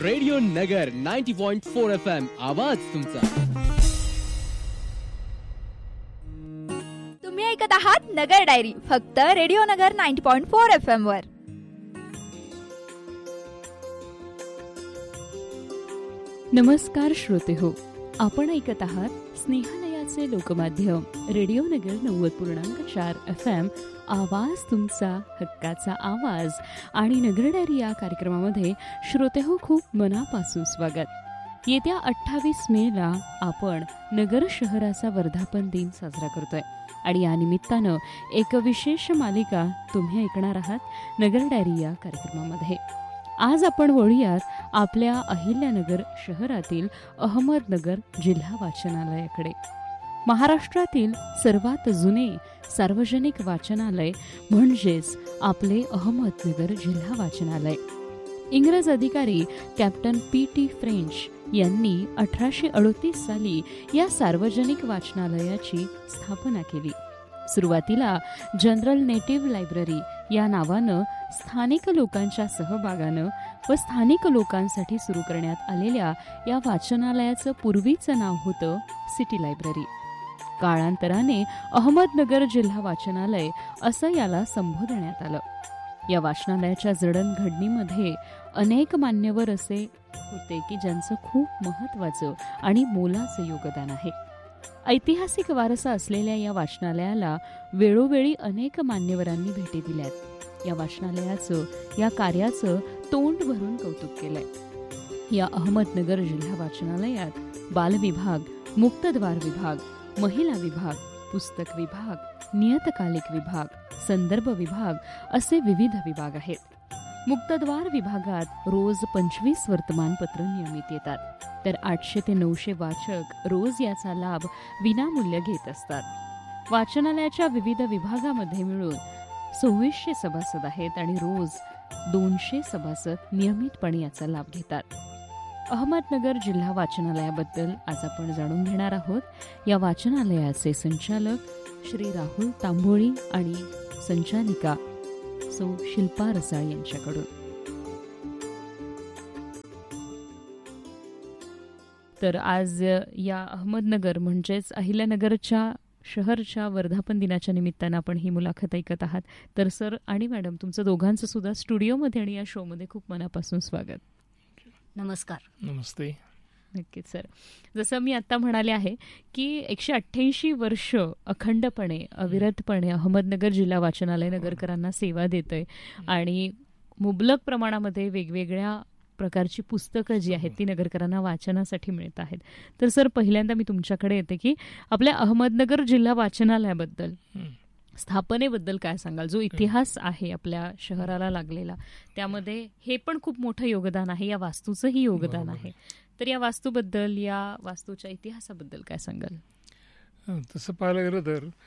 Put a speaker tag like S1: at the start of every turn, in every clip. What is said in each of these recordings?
S1: Radio नगर 90.4 FM आवाज तुमचा.
S2: तुम्ही ऐकत आहात नगर डायरी फक्त रेडिओ नगर 90.4 FM वर.
S3: नमस्कार श्रोते हो, आपण ऐकत आहात स्नेहालयाचे लोकमाध्यम रेडिओ नगर 90.4 FM आवाज तुमचा, हक्काचा आवाज. आणि नगर डायरी या कार्यक्रमामध्ये श्रोते हो खूप मनापासून स्वागत. येत्या 28 मेला आपण नगर शहराचा वर्धापन दिन साजरा करतोय आणि या निमित्तानं एक विशेष मालिका तुम्ही ऐकणार आहात नगर डायरी या कार्यक्रमामध्ये. आज आपण वळूयात आपल्या अहिल्यानगर शहरातील अहमदनगर जिल्हा वाचनालयाकडे. महाराष्ट्रातील सर्वात जुने सार्वजनिक वाचनालय म्हणजेच आपले अहमदनगर जिल्हा वाचनालय. इंग्रज अधिकारी कॅप्टन P.T. फ्रेंच यांनी 1838 साली या सार्वजनिक वाचनालयाची स्थापना केली. सुरुवातीला जनरल नेटिव्ह लायब्ररी या नावानं स्थानिक लोकांच्या सहभागानं व स्थानिक लोकांसाठी सुरू करण्यात आलेल्या या वाचनालयाचं पूर्वीचं नाव होतं सिटी लायब्ररी. काळांतराने अहमदनगर जिल्हा वाचनालय असं याला संबोधण्यात आलं. या वाचनालयाच्या जडणघडणीमध्ये अनेक मान्यवर असे होते की ज्यांचं खूप महत्त्वाचं आणि मोलाचं योगदान आहे. ऐतिहासिक वारसा असलेल्या या वाचनालयाला वेळोवेळी अनेक मान्यवरांनी भेटी दिल्यात. या वाचनालयाचं, या कार्याचं तोंड भरून कौतुक केलंय. या अहमदनगर जिल्हा वाचनालयात बालविभाग, मुक्तद्वार विभाग, महिला विभाग, पुस्तक विभाग, नियतकालिक विभाग, संदर्भ विभाग असे विविध विभाग आहेत. मुक्तद्वार विभागात रोज 25 वर्तमानपत्र नियमित येतात, तर 800 ते 900 वाचक रोज याचा लाभ विनामूल्य घेत असतात. वाचनालयाच्या विविध विभागामध्ये मिळून 2600 सभासद आहेत आणि रोज 200 सभासद नियमितपणे याचा लाभ घेतात. अहमदनगर जिल्हा वाचनालयाबद्दल आज आपण जाणून घेणार आहोत. या वाचनालयाचे संचालक श्री राहुल तांबोळी आणि संचालिका सौ शिल्पा रसाळ यांच्याकडून. तर आज या अहमदनगर म्हणजेच अहिल्यानगरच्या शहरच्या वर्धापन दिनाच्या निमित्तानं आपण ही मुलाखत ऐकत आहात. तर सर आणि मॅडम, तुमचं दोघांचं सुद्धा स्टुडिओमध्ये आणि या शोमध्ये खूप मनापासून स्वागत.
S4: नमस्कार.
S5: नमस्ते.
S3: नक्कीच सर. जसं मी आता म्हणाले आहे की 188 वर्ष अखंडपणे अविरतपणे अहमदनगर जिल्हा वाचनालय नगरकरांना सेवा देतंय आणि मुबलक प्रमाणामध्ये वेगवेगळ्या प्रकारची पुस्तकं जी आहेत ती नगरकरांना वाचनासाठी मिळत आहेत. तर सर, पहिल्यांदा मी तुमच्याकडे येते की आपल्या अहमदनगर जिल्हा वाचनालयाबद्दल, स्थापनेबद्दल काय सांगाल? जो इतिहास आहे आपल्या शहराला लागलेला, त्यामध्ये हे पण खूप मोठं योगदान आहे, या वास्तूचंही योगदान आहे. तर या वास्तूबद्दल, या वास्तूच्या इतिहासाबद्दल काय सांगाल?
S5: तसं पाहायला गेलं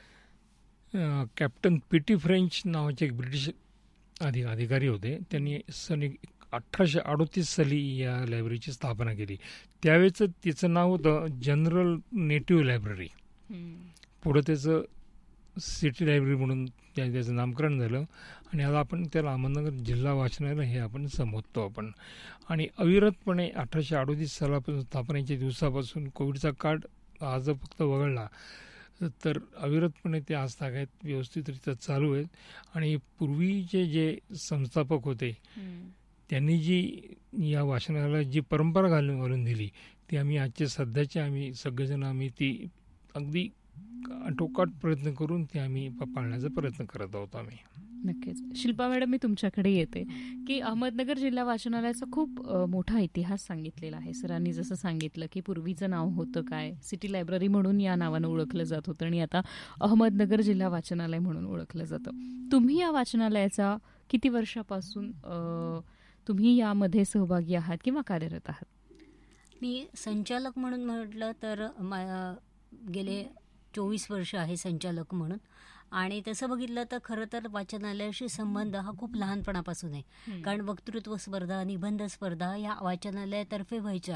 S5: तर कॅप्टन P.T. फ्रेंच नावाचे एक ब्रिटिश अधिकारी होते. त्यांनी सन 1838 साली या लायब्ररीची स्थापना केली. त्यावेळेचं तिचं नाव होतं जनरल नेटिव्ह लायब्ररी. पुढं त्याचं सिटी लायब्ररी म्हणून त्याचं नामकरण झालं आणि आता आपण त्याला अहमदनगर जिल्हा वाचनालय हे आपण संबोधतो आपण. आणि अविरतपणे 1838 सालापासून स्थापनेच्या दिवसापासून कोविडचा काळ हा जर फक्त वगळला तर अविरतपणे ते आजतागायत व्यवस्थितरित्या चालू आहेत. आणि पूर्वीचे जे संस्थापक होते त्यांनी जी या वाचनालयाला जी परंपरा घालून दिली ती आम्ही आजचे सध्याचे आम्ही सगळेजण आम्ही ती अगदी आटोकाट प्रयत्न करून ते आम्ही पाळण्याचा प्रयत्न करत आहोत आम्ही.
S3: नक्कीच. शिल्पा मॅडम, मी तुमच्याकडे येते की अहमदनगर जिल्हा वाचनालयाचा खूप मोठा इतिहास सांगितलेला आहे. सरांनी जसं सांगितलं की पूर्वीचं नाव होतं काय, सिटी लायब्ररी म्हणून या नावानं ओळखलं जात होतं आणि आता अहमदनगर जिल्हा वाचनालय म्हणून ओळखलं जातं. तुम्ही या वाचनालयाचा किती वर्षापासून तुम्ही यामध्ये सहभागी आहात किंवा कार्यरत आहात?
S4: मी संचालक म्हणून म्हटलं तर गेले 24 वर्ष आहे संचालक म्हणून. आणि तसं बघितलं तर खरं तर वाचनालयाशी संबंध हा खूप लहानपणापासून आहे. कारण वक्तृत्व स्पर्धा, निबंध स्पर्धा या वाचनालयातर्फे व्हायच्या.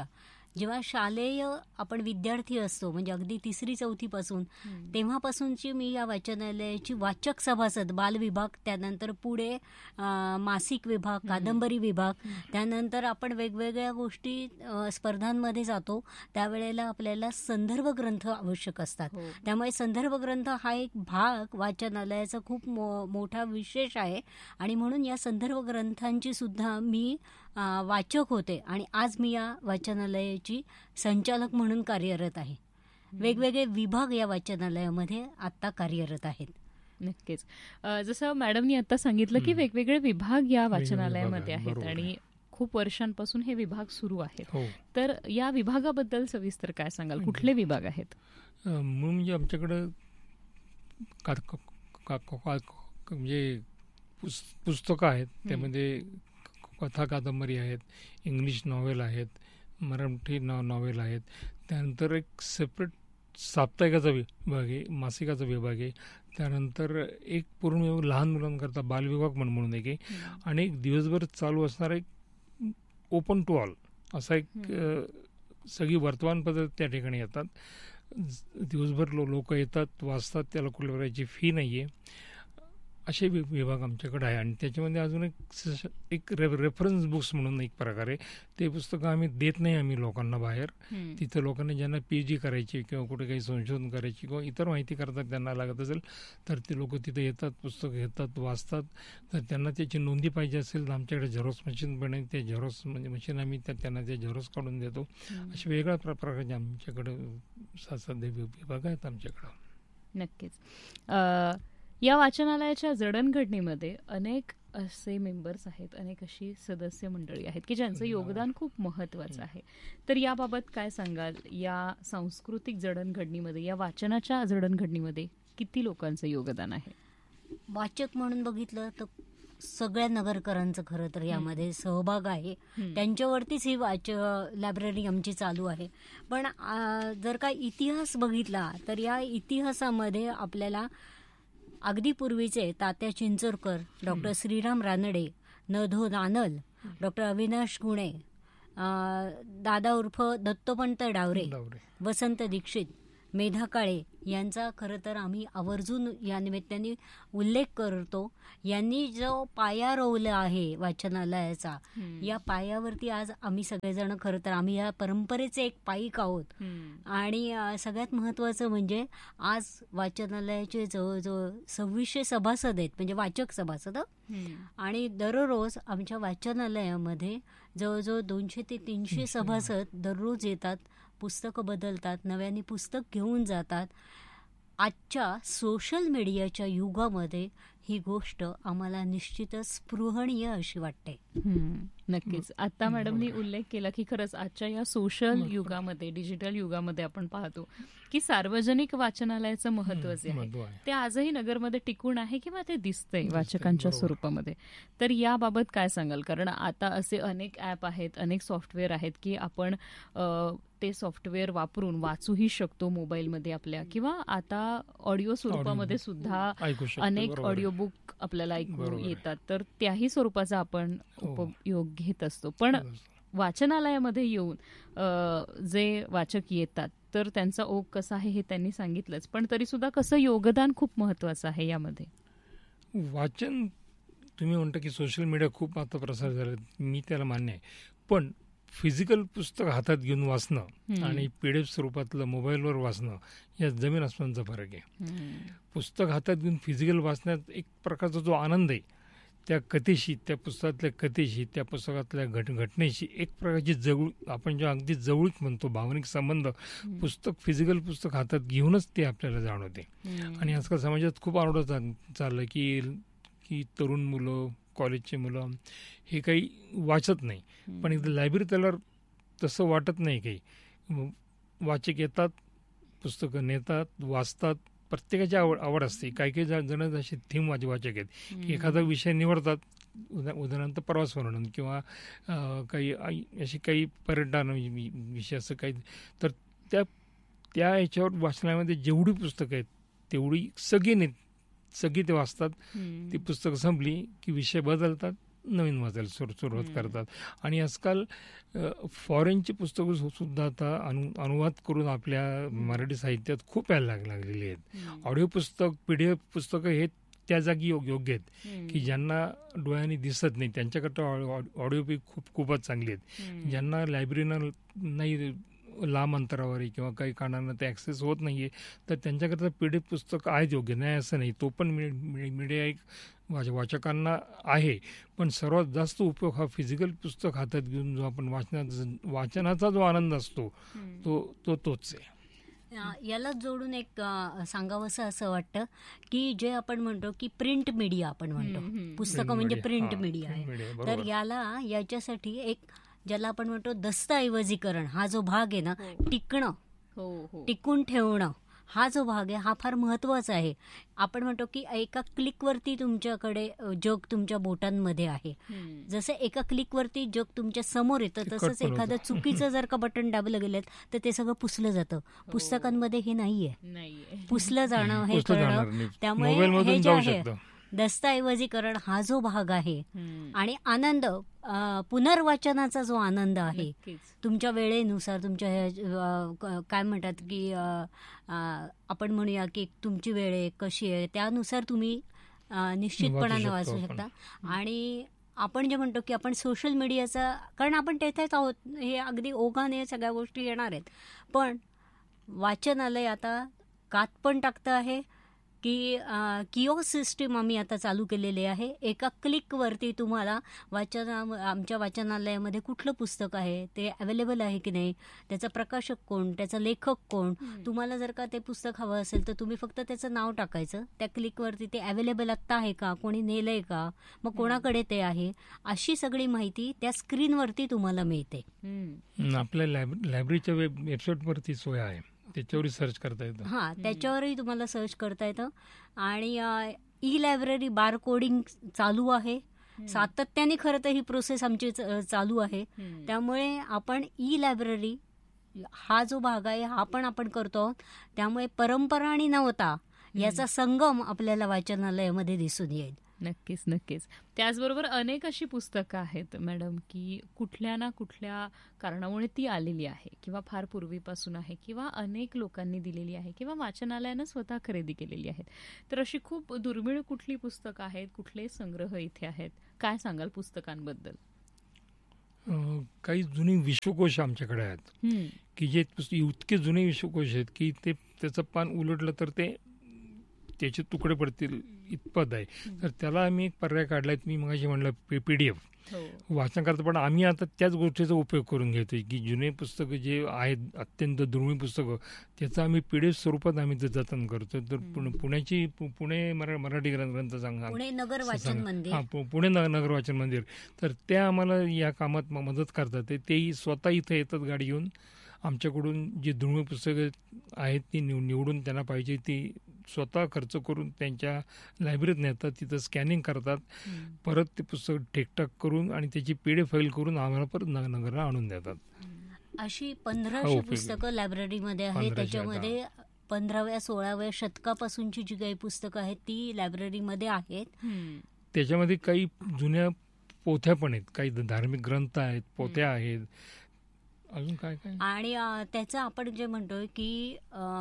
S4: जेव्हा शालेय आपण विद्यार्थी असतो, म्हणजे अगदी 3री-4थीपासून, तेव्हापासूनची मी या वाचनालयाची वाचक सभासद, बालविभाग, त्यानंतर पुढे मासिक विभाग, कादंबरी विभाग, त्यानंतर आपण वेगवेगळ्या गोष्टी स्पर्धांमध्ये जातो, त्यावेळेला आपल्याला संदर्भ ग्रंथ आवश्यक असतात. त्यामुळे संदर्भ ग्रंथ हा एक भाग वाचनालयाचा खूप मोठा विशेष आहे आणि म्हणून या संदर्भ ग्रंथांची सुद्धा मी वाचक होते आणि आज मी या वाचनालयाची संचालक म्हणून कार्यरत आहे. वेगवेगळे विभाग या वाचनालयामध्ये आता कार्यरत आहेत.
S3: नक्कीच. जसं मॅडमनी आता सांगितलं की वेगवेगळे विभाग या वाचनालयामध्ये आहेत आणि खूप वर्षांपासून हे विभाग सुरू आहेत. तर या विभागाबद्दल सविस्तर काय सांगाल? कुठले विभाग आहेत?
S5: म्हणजे आमच्याकडं म्हणजे पुस्तकं आहेत, त्यामध्ये कथा कादंबरी आहेत, इंग्लिश नॉवेल आहेत, मराठी नॉवेल आहेत, त्यानंतर एक सेपरेट साप्ताहिकाचा विभाग आहे, मासिकाचा विभाग आहे, त्यानंतर एक पूर्ण लहान मुलांकरता बालविभाग म्हणून एक आहे आणि एक दिवसभर चालू असणारा एक ओपन टू ऑल असा एक सगळी वर्तमानपत्र त्या ठिकाणी येतात. दिवसभर लोक येतात, वाचतात, त्याला कुठल्या प्रकारची फी नाही आहे, असे विभाग आमच्याकडे आहे. आणि त्याच्यामध्ये अजून एक रेफरन्स बुक्स म्हणून एक प्रकार आहे. ते पुस्तकं आम्ही देत नाही आम्ही लोकांना बाहेर. तिथं लोकांना ज्यांना PhD करायची किंवा कुठे काही संशोधन करायची किंवा इतर माहिती करतात त्यांना लागत असेल तर ते लोक तिथे येतात, पुस्तकं घेतात, वाचतात. तर त्यांना त्याची नोंदी पाहिजे असेल तर आमच्याकडे झेरॉक्स मशीन पण आहे. ते झेरॉक्स म्हणजे मशीन आम्ही त्यांना ते झेरॉक्स काढून देतो. अशा वेगळ्या प्रकारचे आमच्याकडे सध्या विभाग आहेत आमच्याकडं.
S3: नक्कीच. या वाचनालयाच्या जडणघडणीमध्ये अनेक असे मेंबर्स आहेत, अनेक अशी सदस्य मंडळी आहेत की ज्यांचं योगदान खूप महत्त्वाचं आहे. तर याबाबत काय सांगाल? या सांस्कृतिक जडणघडणीमध्ये, या वाचनाच्या जडणघडणीमध्ये किती लोकांचं योगदान आहे?
S4: वाचक म्हणून बघितलं तर सगळ्या नगरकरांचं खरं तर यामध्ये सहभाग आहे. त्यांच्यावरतीच ही लायब्ररी आमची चालू आहे. पण जर का इतिहास बघितला तर या इतिहासामध्ये आपल्याला अगदी पूर्वीचे तात्या चिंचोरकर, डॉक्टर श्रीराम रानडे, न.धो. नानल, डॉक्टर अविनाश गुणे, दादा उर्फ दत्तोपंत डावरे, वसंत दीक्षित, मेधा काळे यांचा खरं तर आम्ही आवर्जून या निमित्ताने उल्लेख करतो. यांनी जो पाया रोवला आहे वाचनालयाचा, या पायावरती आज आम्ही सगळेजण खरं तर आम्ही या परंपरेचे एक पाईक आहोत. आणि सगळ्यात महत्त्वाचं म्हणजे आज वाचनालयाचे जवळजवळ 2600 सभासद आहेत, म्हणजे वाचक सभासद. आणि दररोज आमच्या वाचनालयामध्ये जवळजवळ 200 ते 300 सभासद दररोज येतात, पुस्तकं बदलतात, नव्याने पुस्तक घेऊन जातात. आजच्या सोशल मीडियाच्या युगामध्ये ही गोष्ट आम्हाला निश्चितच स्पृहणीय अशी वाटते.
S3: नक्कीच. आता मॅडमनी उल्लेख केला की खरंच आजच्या या सोशल युगामध्ये, डिजिटल युगामध्ये आपण पाहतो की सार्वजनिक वाचनालयाचं महत्त्व जे आहे ते आजही नगरमध्ये टिकून आहे किंवा ते दिसतंय वाचकांच्या स्वरूपामध्ये. तर याबाबत काय सांगाल? कारण आता असे अनेक ॲप आहेत, अनेक सॉफ्टवेअर आहेत की आपण ते सॉफ्टवेअर वापरून वाचूही शकतो मोबाईलमध्ये आपल्या, किंवा आता ऑडिओ स्वरूपामध्ये सुद्धा अनेक ऑडिओ बुक आपल्याला ऐकू येतात. तर त्याही स्वरूपाचा आपण उपयोग घेत असतो. पण वाचनालयामध्ये येऊन जे वाचक येतात तर त्यांचा ओघ कसा आहे हे त्यांनी सांगितलंच, पण तरी सुद्धा कसं योगदान खूप महत्वाचं आहे यामध्ये.
S5: वाचन तुम्ही म्हणता की सोशल मीडिया खूप आता प्रसार झाला, मी त्याला मान्य आहे. पण फिजिकल पुस्तक हातात घेऊन वाचणं आणि PDF स्वरूपातलं मोबाईलवर वाचणं या जमीन आसमानचा फरक आहे. पुस्तक हातात घेऊन फिजिकल वाचण्यात एक प्रकारचा जो आनंद आहे, त्या कथेशी, त्या पुस्तकातल्या कथेशी, त्या पुस्तकातल्या घटनेशी एक प्रकारची आपण जे अगदी जवळीक म्हणतो, भावनिक संबंध पुस्तक, फिजिकल पुस्तक हातात घेऊनच ते आपल्याला जाणवते. आणि आजकाल समाजात खूप आवडत चाललं की तरुण मुलं, कॉलेजचे मुलं हे काही वाचत नाही. पण एकदा लायब्ररी त्याला तसं वाटत नाही. काही वाचक येतात, पुस्तकं नेतात, वाचतात. प्रत्येकाची आवड असते. काही जण असे थीम वाचक आहेत की एखादा विषय निवडतात, उदाहरणार्थ प्रवास वर्णन किंवा काही असे काही पर्यटन विषय असं काही. तर त्या याच्यावर वाचनामध्ये जेवढी पुस्तकं आहेत तेवढी सगळी ते वाचतात. ती पुस्तकं संपली की विषय बदलतात, नवीन वाचायला सुरुवात करतात. आणि आजकाल फॉरेनची पुस्तकं सुद्धा आता अनुवाद करून आपल्या मराठी साहित्यात खूप यायला लागलेली आहेत. ऑडिओ पुस्तक, PDF पुस्तकं हे त्या जागी योग्य आहेत की ज्यांना डोळ्यांनी दिसत नाही त्यांच्याकरता ऑडिओ खूपच चांगली आहेत. ज्यांना लायब्ररीनं नाही, लांब अंतरावर आहे किंवा काही कारणानं ते ॲक्सेस होत नाही आहे, तर त्यांच्याकरता PDF पुस्तक आहेत योग्य, नाही असं नाही. तो पण मीडिया एक वाचकांना आहे. पण सर्वात जास्त उपयोग हा फिजिकल पुस्तक हातात घेऊन जो आपण वाचनाचा जो आनंद असतो तोच आहे.
S4: याला जोडून एक सांगावंसं असं वाटतं की जे आपण म्हणतो की प्रिंट मीडिया आपण म्हणतो, पुस्तकं म्हणजे प्रिंट मीडिया आहे. तर याच्यासाठी एक ज्याला आपण म्हणतो दस्तऐवजीकरण हा जो भाग आहे ना, टिकून ठेवणं हा जो भाग आहे हा फार महत्वाचा आहे. आपण म्हणतो की एका क्लिकवरती तुमच्याकडे जग तुमच्या बोटांमध्ये आहे. जसं एका क्लिकवरती जग तुमच्या समोर येतं, तसंच एखादं चुकीचं जर का बटन दाबलं गेलं तर ते सगळं पुसलं जातं. पुस्तकांमध्ये हे नाहीये, पुसलं जाणं हे करणं. त्यामुळे हे जे आहे दस्तऐवजीकरण हा जो भाग आहे आणि आनंद, पुनर्वाचनाचा जो आनंद आहे तुमच्या वेळेनुसार, तुमच्या काय म्हणतात की आपण म्हणूया की तुमची वेळ आहे कशी आहे त्यानुसार तुम्ही निश्चितपणाने वाचू शकता. आणि आपण जे म्हणतो की आपण सोशल मीडियाचा, कारण आपण तेथेच आहोत, हे अगदी ओघाने सगळ्या गोष्टी येणार आहेत. पण वाचनालय आता कात पण टाकतं आहे की किओस्क सिस्टीम आम्ही आता चालू केलेली आहे. एका क्लिकवरती तुम्हाला आमच्या वाचनालयामध्ये कुठलं पुस्तक आहे ते अवेलेबल आहे की नाही, त्याचा प्रकाशक कोण, त्याचा लेखक कोण, तुम्हाला जर का ते पुस्तक हवं असेल तर तुम्ही फक्त त्याचं नाव टाकायचं. त्या क्लिकवरती ते अवेलेबल आत्ता आहे का, कोणी नेलंय का, मग कोणाकडे ते आहे, अशी सगळी माहिती त्या स्क्रीनवरती तुम्हाला मिळते.
S5: आपल्या लायब्ररीच्या वेबसाईटवरती सोय आहे, त्याच्यावर सर्च करता येतं.
S4: हां, त्याच्यावरही तुम्हाला सर्च करता येतं. आणि ई-लायब्ररी बार कोडिंग चालू आहे सातत्याने. खरं तर ही प्रोसेस आमची चालू आहे. त्यामुळे आपण ई-लायब्ररी हा जो भाग आहे हा पण आपण करतो आहोत. त्यामुळे परंपरा आणि नवता याचा संगम आपल्याला वाचनालयामध्ये दिसून येईल.
S3: नक्कीच नक्कीच. त्याचबरोबर अनेक अशी पुस्तकं आहेत मॅडम की कुठल्या ना कुठल्या कारणामुळे ती आलेली आहे किंवा फार पूर्वीपासून आहे किंवा अनेक लोकांनी दिलेली आहे किंवा वाचनालयानं स्वतः खरेदी केलेली आहेत. तर अशी खूप दुर्मिळ कुठली पुस्तकं आहेत, कुठले संग्रह इथे आहेत, काय सांगाल पुस्तकांबद्दल?
S5: काही जुनी विश्वकोश आमच्याकडे आहेत की जे इतके जुने विश्वकोश आहेत की ते त्याचं पान उलटलं तर त्याचे तुकडे पडतील इतपत आहे. तर त्याला आम्ही एक पर्याय काढलाय, मी मगाशी म्हणलं PDF वाचनाकरता. पण आम्ही आता त्याच गोष्टीचा उपयोग करून घेतोय की जुने पुस्तकं जे आहेत अत्यंत दुर्मिळ पुस्तकं त्याचं आम्ही PDF स्वरूपात आम्ही ते जतन करतो. तर पुणे मराठी ग्रंथ संघ,
S4: पुणे नगर वाचन
S5: मंदिर, तर ते आम्हाला या कामात मदत करतात. तेही स्वतः इथं येतात गाडी घेऊन, आमच्याकडून जी दुर्मिळ पुस्तकं आहेत ती निवडून त्यांना पाहिजे ती स्वतः खर्च करून त्यांच्या लायब्ररीत नेतात, तिथं स्कॅनिंग करतात, परत ते पुस्तक टेकटाक करून आणि त्याची PDF फाईल करून आम्हाला परत नगरला आणून देतात.
S4: अशी 1500 पुस्तकं लायब्ररीमध्ये आहेत. त्याच्यामध्ये 15व्या 16व्या शतकापासूनची जी काही पुस्तकं आहेत ती लायब्ररीमध्ये आहेत.
S5: त्याच्यामध्ये काही जुन्या पोथ्या पण आहेत, काही धार्मिक ग्रंथ आहेत, पोथ्या आहेत, अजून काय काय.
S4: आणि त्याचं आपण जे म्हणतोय की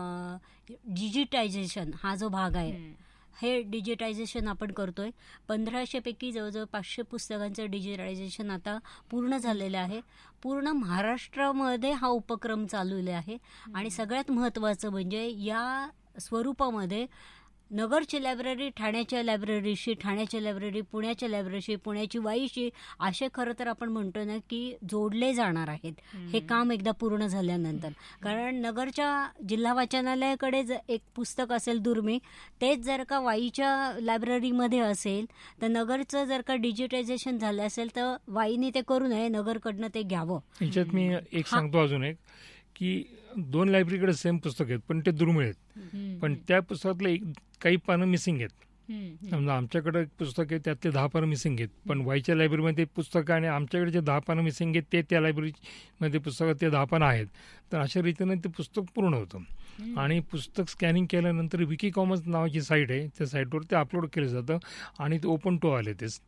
S4: डिजिटायझेशन हा जो भाग आहे हे डिजिटायझेशन आपण करतोय. 1500 पैकी जवळजवळ 500 पुस्तकांचं डिजिटायझेशन आता पूर्ण झालेलं आहे. पूर्ण महाराष्ट्रामध्ये हा उपक्रम चालवला आहे. आणि सगळ्यात महत्त्वाचं म्हणजे या स्वरूपामध्ये नगरची लायब्ररी ठाण्याच्या लायब्ररीशी, ठाण्याच्या लायब्ररी पुण्याच्या लायब्ररीशी, पुण्याची वाईशी असे खरं तर आपण म्हणतो ना की जोडले जाणार आहेत हे काम एकदा पूर्ण झाल्यानंतर. कारण नगरच्या जिल्हा वाचनालयाकडे एक पुस्तक असेल दुर्मिळ, तेच जर का वाईच्या लायब्ररीमध्ये असेल तर नगरचं जर का डिजिटायझेशन झालं असेल तर वाईने ते करू नये, नगरकडनं ते घ्यावं.
S5: याच्यात मी एक सांगतो अजून एक की 2 लायब्ररीकडे सेम पुस्तक आहेत पण ते दुर्मिळ आहेत. पण त्या पुस्तकातले काही पानं मिसिंग आहेत. समजा आमच्याकडे पुस्तक आहे त्यातले 10 पानं मिसिंग आहेत, पण वाईच्या लायब्ररीमध्ये पुस्तकं आणि आमच्याकडे जे 10 पानं मिसिंग आहेत ते त्या लायब्ररीमध्ये पुस्तकात ते 10 पानं आहेत. तर अशा रीतीने ते पुस्तक पूर्ण होतं. आणि पुस्तक स्कॅनिंग केल्यानंतर विकी कॉमन्स नावाची साईट आहे, त्या साईटवर ते अपलोड केलं जातं आणि ते ओपन टू आले ते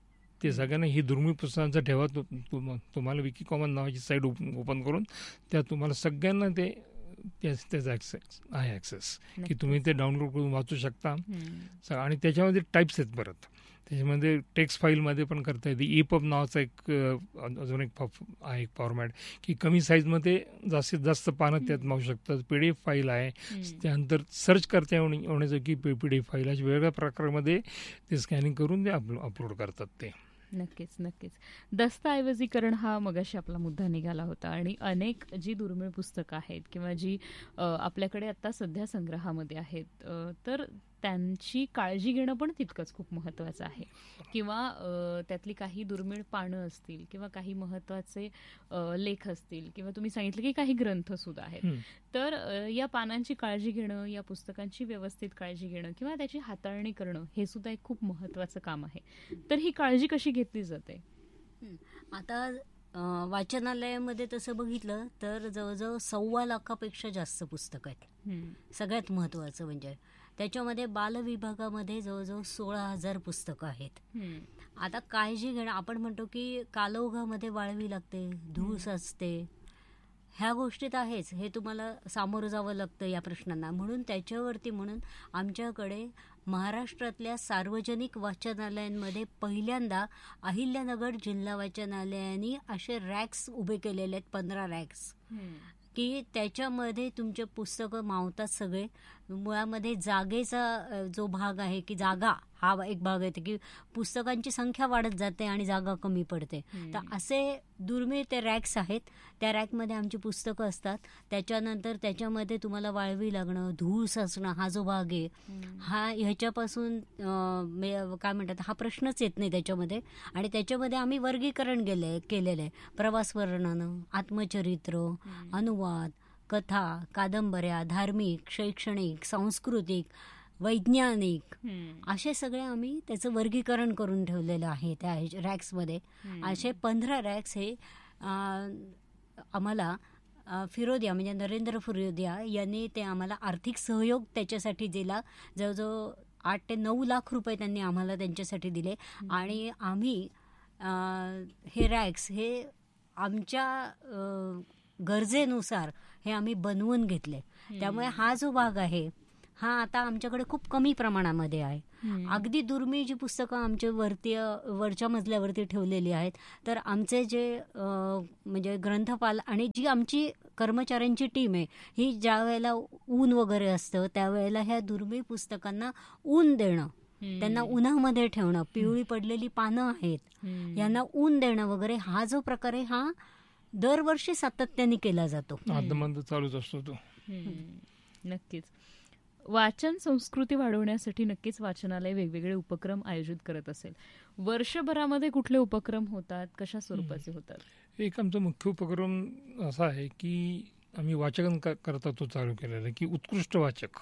S5: ते सगळ्यांना ही दुर्मिळ पुस्तकांचा ठेवा. तुम्हाला विकी कॉमन नावाची साईट ओपन करून त्या तुम्हाला सगळ्यांना त्याचा ॲक्सेस आहे, ॲक्सेस की तुम्ही ते डाउनलोड करून वाचू शकता. आणि त्याच्यामध्ये टाईप्स आहेत परत. त्याच्यामध्ये टेक्स्ट फाईलमध्ये पण करता येते. EPUB नावाचा एक अजून एक आहे एक फॉर्मॅट की कमी साईजमध्ये जास्तीत जास्त पानं त्यात मावू शकतात. PDF फाईल आहे. त्यानंतर सर्च करता येण्याचं PDF फाईल अशा वेगवेगळ्या प्रकारामध्ये ते स्कॅनिंग करून ते अपलोड करतात ते.
S3: नक्कीच. दस्तऐवजीकरण हा मगाशी आपला मुद्दा निघाला होता आणि अनेक जी दुर्मिळ पुस्तकं आहेत किंवा जी आपल्याकडे आता सध्या संग्रहामध्ये आहेत, तर त्यांची काळजी घेणं पण तितकंच खूप महत्त्वाचं आहे. किंवा त्यातली काही दुर्मिळ पानं असतील किंवा काही महत्त्वाचे लेख असतील किंवा तुम्ही सांगितलं की काही ग्रंथसुद्धा आहेत, तर या पानांची काळजी घेणं, या पुस्तकांची व्यवस्थित काळजी घेणं किंवा त्याची हाताळणी करणं हे सुद्धा एक खूप महत्त्वाचं काम आहे. तर ही काळजी कशी घेतली जाते?
S4: आता वाचनालयामध्ये तसं बघितलं तर जवळजवळ 1.25 लाखापेक्षा जास्त पुस्तकं आहेत. सगळ्यात महत्त्वाचं म्हणजे त्याच्यामध्ये बालविभागामध्ये जवळजवळ 16,000 पुस्तकं आहेत. आता काळजी घेणं, आपण म्हणतो की कालौघामध्ये वाळवी लागते, धूळ साचते, ह्या गोष्टीत आहेच. हे तुम्हाला सामोरं जावं लागतं या प्रश्नांना. म्हणून आमच्याकडे महाराष्ट्रातल्या सार्वजनिक वाचनालयांमध्ये पहिल्यांदा अहिल्यानगर जिल्हा वाचनालयाने असे रॅक्स उभे केलेले आहेत, 15 रॅक्स, की त्याच्यामध्ये तुमचे पुस्तकं मावतात सगळे. मुळामध्ये जागेचा जो भाग आहे की जागा हा एक भाग आहे की पुस्तकांची संख्या वाढत जाते आणि जागा कमी पडते. तर असे दुर्मिळ ते रॅक्स आहेत. त्या रॅकमध्ये आमची पुस्तकं असतात. त्याच्यानंतर त्याच्यामध्ये तुम्हाला वाळवी लागणं, धूळ साचणं हा जो भाग आहे हा ह्याच्यापासून काय म्हणतात हा प्रश्नच येत नाही त्याच्यामध्ये. आणि त्याच्यामध्ये आम्ही वर्गीकरण केलेलं आहे. प्रवास वर्णनं, आत्मचरित्र, अनुवाद, कथा, कादंबऱ्या, धार्मिक, शैक्षणिक, सांस्कृतिक, वैज्ञानिक असे सगळे आम्ही त्याचं वर्गीकरण करून ठेवलेलं आहे त्या रॅक्समध्ये. असे 15 रॅक्स हे आम्हाला फिरोदिया म्हणजे नरेंद्र फिरोदिया यांनी ते आम्हाला आर्थिक सहयोग त्याच्यासाठी दिला. जवळजवळ 8 ते 9 लाख रुपये त्यांनी आम्हाला त्यांच्यासाठी दिले. आणि आम्ही हे रॅक्स हे आमच्या गरजेनुसार हे आम्ही बनवून घेतले. त्यामुळे हा जो भाग आहे हा आता आमच्याकडे खूप कमी प्रमाणामध्ये आहे. अगदी दुर्मिळ जी पुस्तकं आमच्या वरच्या मजल्यावरती ठेवलेली आहेत. तर आमचे जे म्हणजे ग्रंथपाल आणि जी आमची कर्मचाऱ्यांची टीम आहे ही ज्या वेळेला ऊन वगैरे असतं त्यावेळेला ह्या दुर्मिळ पुस्तकांना ऊन देणं, त्यांना उन्हामध्ये ठेवणं, पिवळी पडलेली पानं आहेत यांना ऊन देणं वगैरे हा जो प्रकार आहे हा दरवर्षी सातत्याने केला जातो.
S5: चालूच असतो तो.
S3: नक्कीच. वाचन संस्कृती वाढवण्यासाठी नक्कीच वाचनालय वेगवेगळे उपक्रम आयोजित करत असेल. वर्षभरामध्ये कुठले उपक्रम होतात, कशा स्वरूपाचे होतात?
S5: एक आमचा मुख्य उपक्रम असा आहे की आम्ही वाचन करता तो चालू केलेला आहे की उत्कृष्ट वाचक.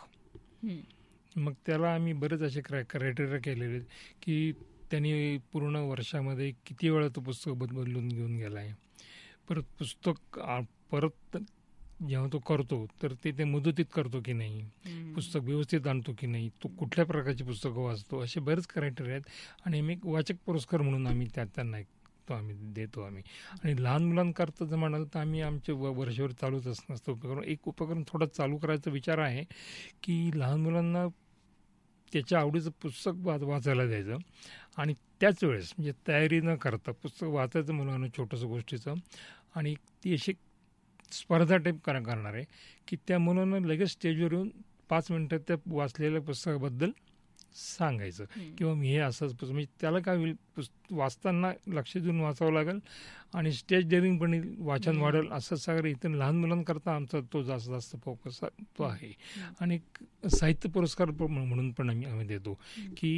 S5: मग त्याला आम्ही बरेच असे क्रायटेरिया केलेले आहेत की त्यांनी पूर्ण वर्षामध्ये किती वेळा तो पुस्तक बदलून घेऊन गेला आहे. परत पुस्तक परत जेव्हा तो करतो तर ते मुदतीत करतो की नाही, पुस्तक व्यवस्थित आणतो की नाही, तो कुठल्या प्रकारची पुस्तकं वाचतो, असे बरेच क्रायटेरिया आहेत. आणि आम्ही एक वाचक पुरस्कार म्हणून आम्ही त्यांना आम्ही देतो आम्ही. आणि लहान मुलांकरता जर म्हणाल तर आम्ही आमचे वर्षभर चालूच असतं उपक्रम. एक उपक्रम थोडा चालू करायचा विचार आहे की लहान मुलांना त्याच्या आवडीचं पुस्तक वाचायला द्यायचं आणि त्याच वेळेस म्हणजे तयारी न करता पुस्तक वाचायचं मुलांना छोटंसं गोष्टीचं. आणि ती अशी स्पर्धा टाईप करणार आहे की त्या मुलांना लगेच स्टेजवर येऊन 5 मिनिटात त्या वाचलेल्या पुस्तकाबद्दल सांगायचं किंवा मी हे असंच पुस्तक, म्हणजे त्याला काय होईल वाचताना लक्ष देऊन वाचावं लागेल आणि स्टेज डेअरिंग पण वाचन वाढेल. असं सगळं इथं लहान मुलांकरता आमचा तो जास्त फोकस तो आहे. आणि साहित्य पुरस्कार म्हणून पण आम्ही देतो की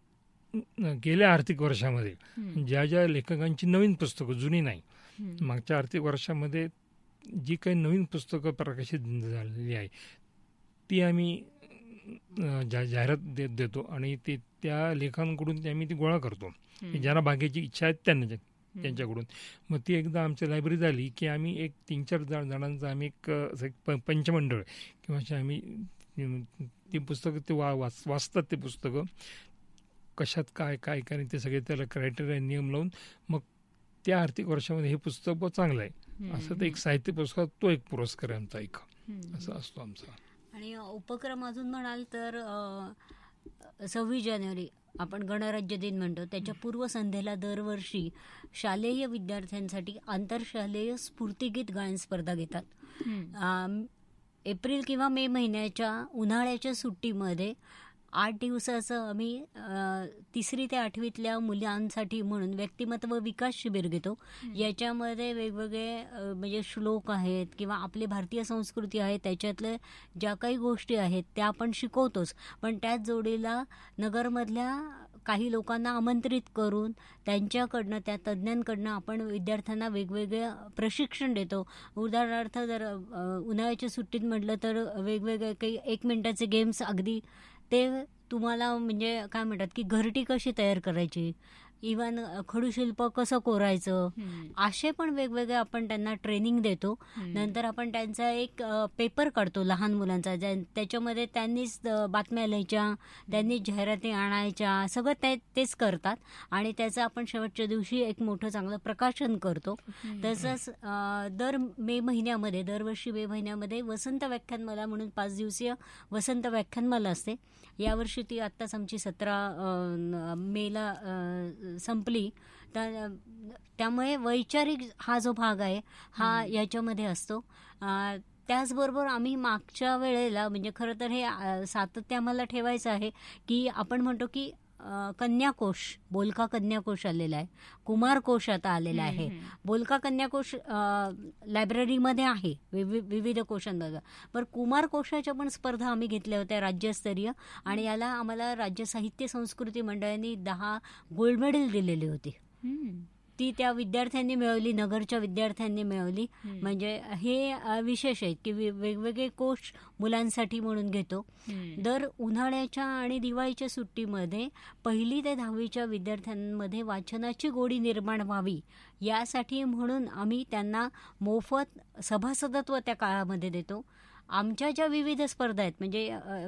S5: गेल्या आर्थिक वर्षामध्ये ज्या लेखकांची नवीन पुस्तकं, जुनी नाही, मागच्या आर्थिक वर्षामध्ये जी काही नवीन पुस्तकं प्रकाशित झालेली आहे ती आम्ही जाहिरात देतो आणि ते त्या लेखांकडून आम्ही ती गोळा करतो. ज्यांना भागायची इच्छा आहे त्यांच्याकडून. मग ती एकदा आमच्या लायब्ररी झाली की आम्ही एक 3-4 जणांचं आम्ही एक पंचमंडळ किंवा आम्ही ती पुस्तकं ते वाचतात. ते पुस्तकं कशात काय काय काय ते सगळे त्याला क्रायटेरिया नियम लावून मग त्या आर्थिक वर्षामध्ये हे पुस्तक चांगलं आहे असं ते एक साहित्य पुस्तक तो एक पुरस्कार आहे आमचा एक असं असतो आमचा.
S4: आणि उपक्रम अजून म्हणाल तर 26 जानेवारी आपण गणराज्य दिन म्हणतो, त्याच्या पूर्वसंध्येला दरवर्षी शालेय विद्यार्थ्यांसाठी आंतरशालेय स्फूर्तिगीत गायन स्पर्धा घेतात. एप्रिल किंवा मे महिन्याच्या उन्हाळ्याच्या सुट्टीमध्ये 8 दिवसाचं आम्ही 3री ते 8वीतल्या मुलांसाठी म्हणून व्यक्तिमत्व विकास शिबिर घेतो. याच्यामध्ये वेगवेगळे म्हणजे श्लोक आहेत किंवा आपली भारतीय संस्कृती आहे त्याच्यातल्या ज्या काही गोष्टी आहेत त्या आपण शिकवतोच, पण त्याच जोडीला नगरमधल्या काही लोकांना आमंत्रित करून त्यांच्याकडनं त्या तज्ज्ञांकडनं आपण विद्यार्थ्यांना वेगवेगळे प्रशिक्षण देतो. उदाहरणार्थ जर उन्हाळ्याच्या सुट्टीत म्हटलं तर वेगवेगळे काही 1 मिनिटाचे गेम्स अगदी ते तुम्हाला म्हणजे काय म्हणतात की घरटी कशी तयार करायची, इव्हन खडूशिल्प कसं कोरायचं, असे पण वेगवेगळे आपण त्यांना ट्रेनिंग देतो. नंतर आपण त्यांचा एक पेपर काढतो लहान मुलांचा, त्याच्यामध्ये त्यांनीच बातम्या लिहायच्या, त्यांनीच जाहिराती आणायच्या, सगळं तेच करतात आणि त्याचं आपण शेवटच्या दिवशी एक मोठं चांगलं प्रकाशन करतो. तसंच दरवर्षी मे महिन्यामध्ये वसंत व्याख्यानमाला म्हणून 5 दिवसीय वसंत व्याख्यानमाला असते. यावर्षी ती आत्ताच आमची 17 मेला संपली. त्यामुळे वैचारिक हा जो भाग आहे हा याच्यामध्ये असतो. त्याचबरोबर आम्ही मागच्या वेळेला म्हणजे खरं तर हे सातत्य आम्हाला ठेवायचं आहे की आपण म्हणतो की कन्याकोश, बोलका कन्याकोश आलेला आहे, कुमार कोश आता आलेला आहे. बोलका कन्याकोश लायब्ररीमध्ये आहे विविध कोशांबद्दल, पण कुमार कोशाच्या पण स्पर्धा आम्ही घेतल्या होत्या राज्यस्तरीय, आणि याला आम्हाला राज्य साहित्य संस्कृती मंडळाने 10 गोल्ड मेडल दिलेली होती. ती त्या विद्यार्थ्यांनी मिळवली, नगरच्या विद्यार्थ्यांनी मिळवली. म्हणजे हे विशेष आहे की वेगवेगळे कोश मुलांसाठी म्हणून घेतो. दर उन्हाळ्याच्या आणि दिवाळीच्या सुट्टीमध्ये 1ली ते 10वीच्या विद्यार्थ्यांमध्ये वाचनाची गोडी निर्माण व्हावी यासाठी म्हणून आम्ही त्यांना मोफत सभासदत्व त्या काळामध्ये देतो. आमच्या ज्या विविध स्पर्धा आहेत म्हणजे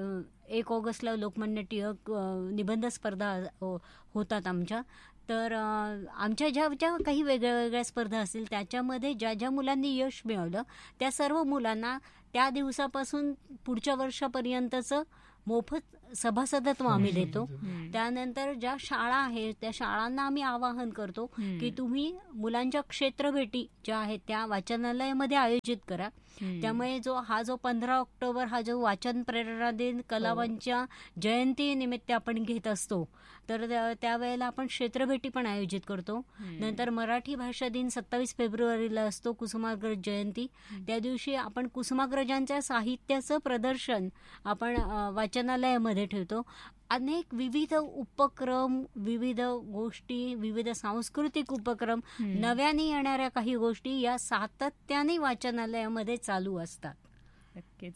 S4: 1 ऑगस्टला लोकमान्य टिळक निबंध स्पर्धा होतात आमच्या, तर आमच्या ज्या काही वेगळ्या वेगळ्या स्पर्धा असतील त्याच्यामध्ये ज्या ज्या मुलांनी यश मिळवलं त्या सर्व मुलांना त्या दिवसापासून पुढच्या वर्षापर्यंतचं मोफत सभासदत्व आम्ही देतो. त्यानंतर ज्या शाळा आहेत त्या शाळांना आम्ही आवाहन करतो की तुम्ही मुलांच्या क्षेत्रभेटी ज्या आहेत त्या वाचनालयामध्ये आयोजित करा. त्यामुळे जो 15 ऑक्टोबर हा जो वाचन प्रेरणा दिन कलावांच्या जयंती निमित्त आपण घेत असतो, तर त्यावेळेला आपण क्षेत्रभेटी पण आयोजित करतो. नंतर मराठी भाषा दिन 27 फेब्रुवारीला असतो, कुसुमाग्रज जयंती. त्या दिवशी आपण कुसुमाग्रजांच्या साहित्याचं प्रदर्शन आपण वाचनालयामध्ये ठेवतो. अनेक विविध उपक्रम, विविध गोष्टी, विविध सांस्कृतिक उपक्रम, नव्याने येणाऱ्या काही गोष्टी या सातत्याने वाचनालयामध्ये चालू असतात.
S3: नक्कीच.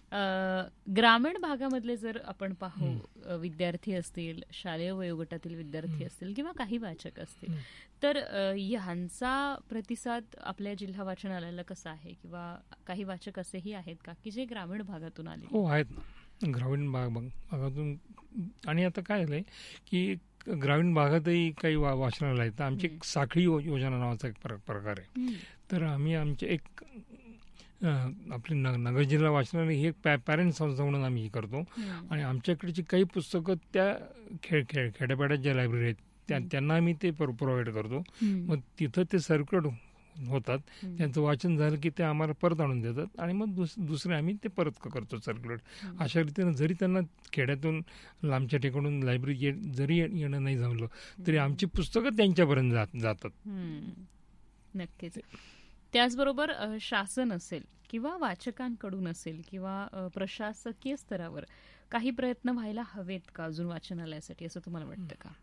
S3: ग्रामीण भागामधले जर आपण पाहू, विद्यार्थी असतील, शालेय वयोगटातील विद्यार्थी असतील किंवा काही वाचक असतील, तर ह्यांचा प्रतिसाद आपल्या जिल्हा वाचनालयाला कसा आहे, किंवा काही वाचक असेही आहेत का की जे ग्रामीण भागातून आले?
S5: हो, आहेत ना, ग्रामीण भागातून. आणि आता काय झालंय की ग्रामीण भागातही काही वाचनालय आहेत. आमची एक साखळी योजना नावाचा एक प्रकार आहे. तर आम्ही आमचे एक आपले नगर जिल्हा वाचनालय हे पॅरेंट संस्था म्हणून आम्ही करतो. आणि आमच्याकडची काही पुस्तकं त्या खेड्यापाड्यात ज्या लायब्ररी आहेत त्यांना आम्ही ते प्रोव्हाइड करतो. मग तिथं ते सर्क्युलेट होतात, त्यांचं वाचन झालं की ते आम्हाला परत आणून देतात आणि मग दुसरे आम्ही ते परत करतो सर्क्युलेट. अशा रीतीनं जरी त्यांना खेड्यातून लांबच्या ठिकाणून लायब्ररी जरी येणं नाही जमलं तरी आमची पुस्तकं त्यांच्यापर्यंत जातात.
S3: नक्कीच. त्याचबरोबर शासन असेल किंवा वाचकांकडून असेल किंवा प्रशासकीय स्तरावर काही प्रयत्न व्हायला हवेत का अजून वाचनालयासाठी, असं तुम्हाला वाटतं का?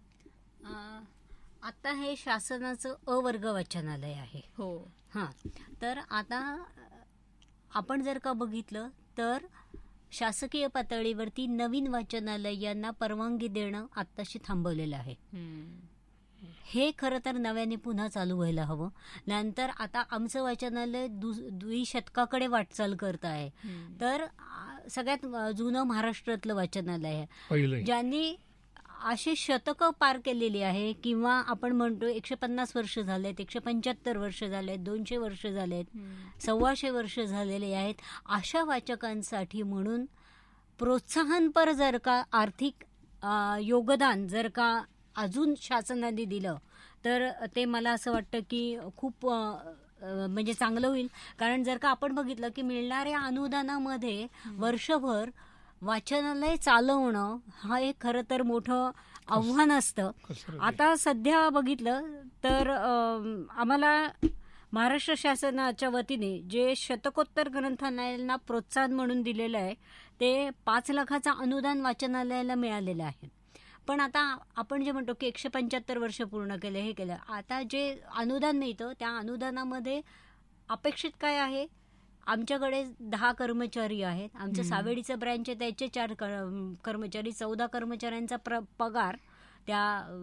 S4: आता हे शासनाचं अवर्ग वाचनालय आहे.
S3: हो.
S4: हां, तर आता आपण जर का बघितलं तर शासकीय पातळीवरती नवीन वाचनालयांना परवानगी देणं आत्ताशी थांबवलेलं आहे. हे खरं तर नव्याने पुन्हा चालू व्हायला हवं. नंतर आता आमचं वाचनालय 2 शतकाकडे वाटचाल करत आहे. तर सगळ्यात जुनं महाराष्ट्रातलं वाचनालय आहे, ज्यांनी अशी शतकं पार केलेली आहे, किंवा आपण म्हणतो 150 वर्ष झालेत, 175 वर्ष झालेत, 200 वर्ष झालेत, 125 वर्ष झालेले आहेत. अशा वाचकांसाठी म्हणून प्रोत्साहनपर जर का आर्थिक योगदान जर का अजून शासनाने दिलं तर ते मला असं वाटतं की खूप म्हणजे चांगलं होईल. कारण जर का आपण बघितलं की मिळणाऱ्या अनुदानामध्ये वर्षभर वाचनालय चालवणं हा एक खरं तर मोठं आव्हान असतं. आता सध्या बघितलं तर आम्हाला महाराष्ट्र शासनाच्या वतीने जे शतकोत्तर ग्रंथालयांना प्रोत्साहन म्हणून दिलेलं आहे ते 5 लाखाचं अनुदान वाचनालयाला मिळालेलं आहे. पण आता आपण जे म्हणतो की 175 वर्ष पूर्ण केले, हे केलं, आता जे अनुदान मिळतं त्या अनुदानामध्ये अपेक्षित काय आहे? आमच्याकडे 10 कर्मचारी आहेत, आमचं सावेडीचं ब्रँच आहे त्याचे 4 कर्मचारी, 14 कर्मचाऱ्यांचा पगार त्या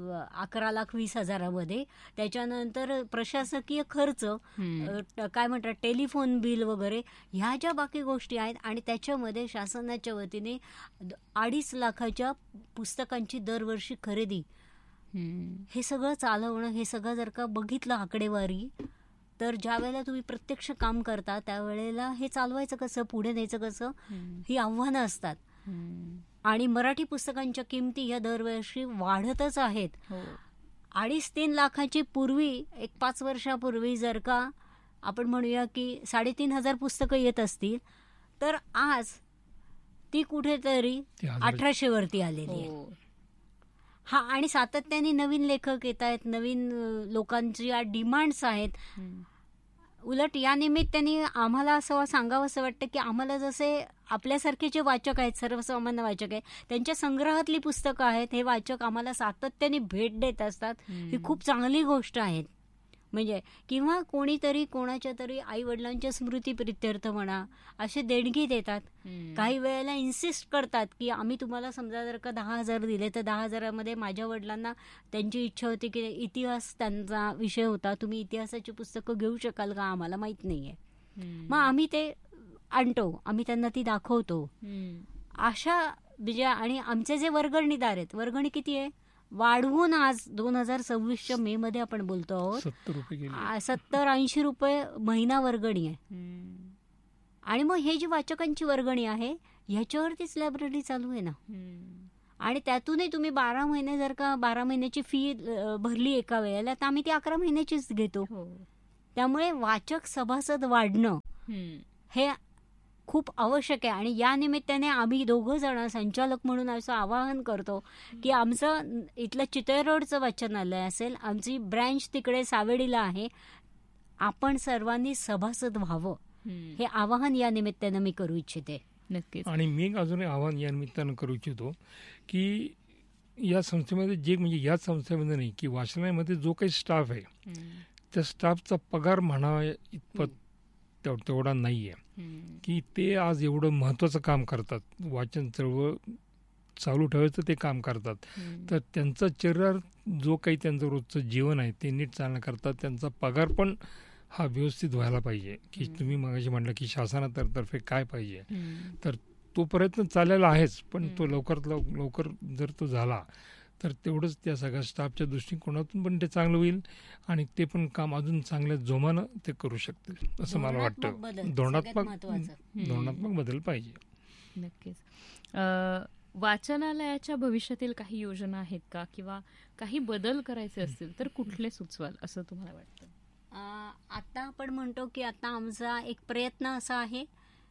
S4: 11,20,000 त्याच्यानंतर प्रशासकीय खर्च, काय म्हणतात टेलिफोन बिल वगैरे ह्या ज्या बाकी गोष्टी आहेत, आणि त्याच्यामध्ये शासनाच्या वतीने 2.5 लाखाच्या पुस्तकांची दरवर्षी खरेदी, हे सगळं चालवणं, हे सगळं जर का बघितलं आकडेवारी तर ज्या वेळेला तुम्ही प्रत्यक्ष काम करता त्यावेळेला हे चालवायचं कसं, पुढे न्यायचं कसं, ही आव्हानं असतात. आणि मराठी पुस्तकांच्या किमती या दरवर्षी वाढतच आहेत. 2.5-3 लाखाची पूर्वी, एक 5 वर्षापूर्वी जर का आपण म्हणूया की 3,500 पुस्तकं येत असतील तर आज ती कुठेतरी 1,800 वरती आलेली आहे. हा, आणि सातत्याने नवीन लेखक येत आहेत, नवीन लोकांची डिमांड्स आहेत. उलट या निमित्ताने आम्हाला असं सांगावं असं वाटतं की आम्हाला जसे आपल्यासारखे जे वाचक आहेत, सर्वसामान्य वाचक आहेत, त्यांच्या संग्रहातली पुस्तकं आहेत, हे वाचक आम्हाला सातत्याने भेट देत असतात. ही खूप चांगली गोष्ट आहे. म्हणजे किंवा कोणीतरी कोणाच्या तरी आई वडिलांच्या स्मृतीप्रित्यर्थ म्हणा असे देणगी देतात. काही वेळेला इन्सिस्ट करतात की आम्ही तुम्हाला समजा जर का 10,000 दिले तर 10,000मध्ये माझ्या वडिलांना त्यांची इच्छा होती की इतिहास त्यांचा विषय होता, तुम्ही इतिहासाची पुस्तकं घेऊ शकाल का, आम्हाला माहीत नाहीये. मग आम्ही ते आणतो, आम्ही त्यांना ती दाखवतो. अशा म्हणजे, आणि आमचे जे वर्गणीदार आहेत, वर्गणी किती आहे वाढवून आज 2026च्या मे मध्ये आपण बोलतो आहोत 70-80 रुपये महिना वर्गणी आहे. आणि मग हे जी वाचकांची वर्गणी आहे ह्याच्यावरतीच लायब्ररी चालू आहे ना. आणि त्यातूनही तुम्ही 12 महिने जर का 12 महिन्याची फी भरली एका वेळेला तर आम्ही ती 11 महिन्याचीच घेतो. त्यामुळे वाचक सभासद वाढणं हे खूप आवश्यक आहे. आणि या निमित्ताने आम्ही 2 जण संचालक म्हणून असं आवाहन करतो की आमचं इथलं चितळे रोडचं वाचनालय असेल, आमची ब्रँच तिकडे सावेडीला आहे, आपण सर्वांनी सभासद व्हावं, हे आवाहन या निमित्तानं मी करू इच्छिते.
S3: नक्कीच.
S5: आणि मी अजून आवाहन या निमित्तानं करू इच्छितो की या संस्थेमध्ये जे, म्हणजे याच संस्थेमध्ये नाही की वाचनालयामध्ये जो काही स्टाफ आहे त्या स्टाफचा पगार म्हणावा इतपत तेवढा नाही आहे की ते आज एवढं महत्त्वाचं काम करतात, वाचन चळवळ चालू ठेवायचं ते काम करतात. तर त्यांचा शरीर जो काही त्यांचं रोजचं जीवन आहे ते नीट चालणं करतात, त्यांचा पगार पण हा व्यवस्थित व्हायला पाहिजे. की तुम्ही मगाशी म्हटलं की शासनातर्फे काय पाहिजे, तर तो प्रयत्न चाललेला आहेच, पण तो लवकरात लवकर जर तो झाला तर तेवढंच त्या सगळ्या स्टाफच्या दृष्टिकोनातून पण ते चांगलं होईल आणि ते पण काम अजून चांगल्या जोमानं ते करू शकतील असं मला वाटतं. धोरणात्मक बदल पाहिजे.
S3: नक्कीच. वाचनालयाच्या भविष्यातील काही योजना आहेत का, किंवा काही बदल करायचे असतील तर कुठले सुचवाल असं तुम्हाला वाटतं?
S4: आता आपण म्हणतो की आता आमचा एक प्रयत्न असा आहे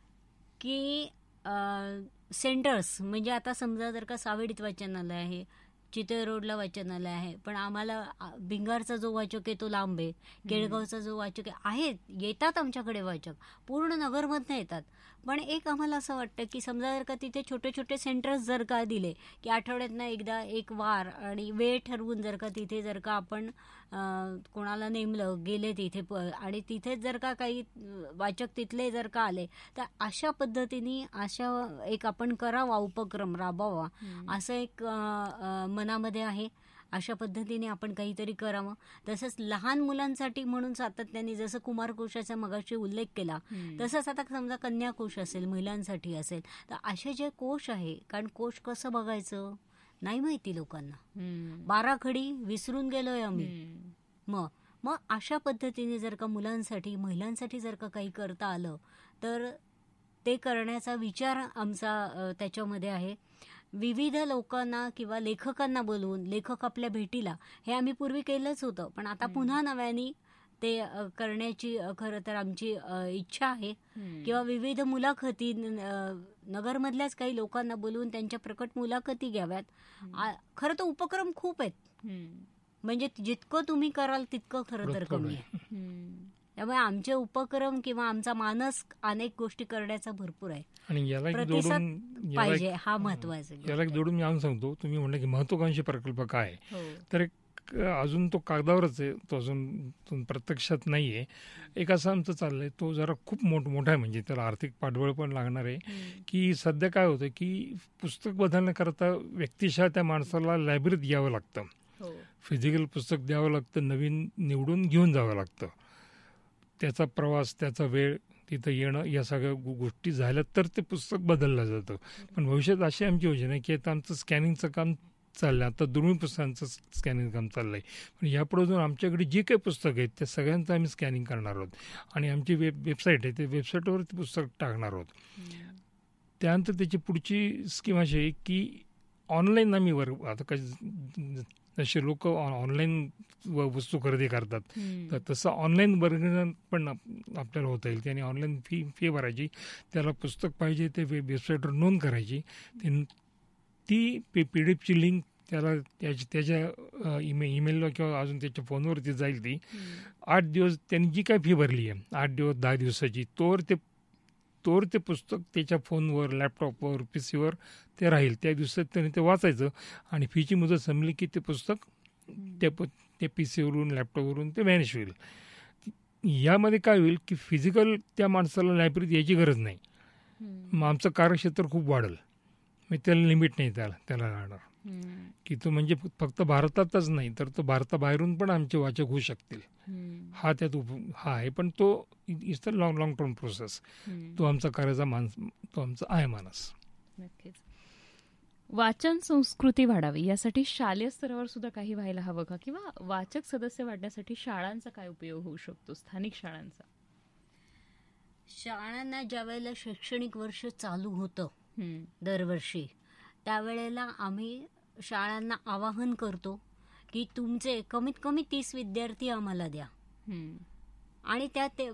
S4: की सेंटर्स, म्हणजे आता समजा जर का सावेडीत वाचनालय आहे, चितळे रोडला वाचनालय आहे, पण आम्हाला भिंगारचा जो वाचक आहे तो लांब आहे, केळगावचा जो वाचक आहे, येतात आमच्याकडे वाचक पूर्ण नगरमधनं येतात. पण एक आम्हाला असं वाटतं की समजा जर का तिथे छोटे छोटे सेंटर्स जर का दिले की आठवड्यातनं एकदा एक वार आणि वेळ ठरवून जर का तिथे जर का आपण कोणाला नेमलं, गेले तिथे आणि तिथेच जर का काही वाचक तिथले जर का आले तर अशा पद्धतीने अशा एक आपण करावा, उपक्रम राबवावा असं एक मनामध्ये आहे. अशा पद्धतीने आपण काहीतरी करावं. तसंच लहान मुलांसाठी म्हणून सातत्याने जसं कुमारकोशाचा मगाशी उल्लेख केला तसंच आता समजा कन्याकोश असेल, महिलांसाठी असेल, तर असे जे कोश आहे, कारण कोश कसं बघायचं नाही माहिती लोकांना. बाराखडी विसरून गेलोय आम्ही. मग अशा पद्धतीने जर का मुलांसाठी महिलांसाठी जर का काही करता आलं तर ते करण्याचा विचार आमचा त्याच्यामध्ये आहे. विविध लोकांना किंवा लेखकांना बोलवून लेखक आपल्या भेटीला, हे आम्ही पूर्वी केलंच होतं, पण आता पुन्हा नव्याने ते करण्याची खरं तर आमची इच्छा आहे. किंवा विविध मुलाखती नगरमधल्याच काही लोकांना बोलवून त्यांच्या प्रकट मुलाखती घ्याव्यात. खरं तर उपक्रम खूप आहेत, म्हणजे जितकं तुम्ही कराल तितकं खरं तर कमी आहे. त्यामुळे आमचे उपक्रम किंवा आमचा मानस अनेक गोष्टी करण्याचा भरपूर आहे
S5: आणि याला
S4: प्रतिसाद पाहिजे, हा महत्वाचा.
S5: याला जोडून मी सांगतो, तुम्ही म्हणलं की महत्वाकांक्षी प्रकल्प काय, तर अजून तो कागदावरच आहे, तो अजून प्रत्यक्षात नाही आहे. एक असं आमचं चाललंय, तो जरा खूप मोठा आहे, म्हणजे त्याला आर्थिक पाठबळ पण लागणार आहे. की सध्या काय होतं की पुस्तक बदलण्याकरता व्यक्तिशः त्या माणसाला लायब्ररीत यावं लागतं, फिजिकल पुस्तक द्यावं लागतं, नवीन निवडून घेऊन जावं लागतं. त्याचा प्रवास, त्याचा वेळ, तिथं येणं, या सगळ्या गोष्टी झाल्या तर ते पुस्तक बदललं जातं. पण भविष्यात अशी आमची योजना आहे की आता आमचं स्कॅनिंगचं काम चाललं, आता दुर्मिळ पुस्तकांचं स्कॅनिंग काम चाललं आहे. पण यापुढे जाऊन आमच्याकडे जी काही पुस्तकं आहेत त्या सगळ्यांचं आम्ही स्कॅनिंग करणार आहोत आणि आमची वेबसाईट आहे, त्या वेबसाईटवर ते पुस्तक टाकणार आहोत. त्यानंतर त्याची पुढची स्कीम अशी आहे की ऑनलाईन आम्ही आता जसे लोक ऑनलाईन वस्तू खरेदी करतात, तर तसं ऑनलाईन वर्गण पण आपल्याला होता येईल. त्याने ऑनलाईन फी भरायची, त्याला पुस्तक पाहिजे ते वेबसाईटवर नोंद करायची, ती PDF लिंक त्याला त्याच्या ईमेलला किंवा अजून त्याच्या फोनवरती जाईल. ती 8 दिवस त्यांनी जी काय फी भरली आहे, 8 दिवस 10 दिवसाची, तोवर ते पुस्तक त्याच्या फोनवर, लॅपटॉपवर, PCवर ते राहील. त्या दिवसात त्याने ते वाचायचं आणि फीची मुदत संपली की ते पुस्तक त्या PCवरून, लॅपटॉपवरून ते मॅनेज होईल. यामध्ये काय होईल की फिजिकल त्या माणसाला लायब्ररीत यायची गरज नाही. मग आमचं कार्यक्षेत्र खूप वाढेल, मग त्याला लिमिट नाही त्याला राहणार की तो म्हणजे फक्त भारतातच नाही तर तो भारताबाहेरून पण आमचे वाचक होऊ शकतील. हा त्यात हा आहे, पण तो is the long term process. तो आमचा करायचा तो आमचा आहे मानस.
S3: नक्कीच. वाचन संस्कृती वाढावी यासाठी शालेय स्तरावर सुद्धा काही व्हायला हवं का, किंवा वाचक सदस्य वाढण्यासाठी शाळांचा काय उपयोग होऊ शकतो, स्थानिक शाळांचा?
S4: शाळांना ज्या वेळेला शैक्षणिक वर्ष चालू होतं दरवर्षी, त्यावेळेला आम्ही शाळांना आवाहन करतो की तुमचे कमीत कमी 30 विद्यार्थी आम्हाला द्या. आणि